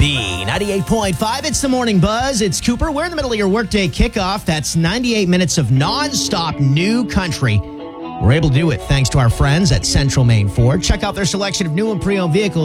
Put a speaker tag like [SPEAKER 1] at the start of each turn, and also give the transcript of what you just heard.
[SPEAKER 1] B98.5, it's the Morning Buzz. It's Cooper. We're in the middle of your workday kickoff. That's 98 minutes of nonstop new country. We're able to do it thanks to our friends at Central Maine Ford. Check out their selection of new and pre-owned vehicles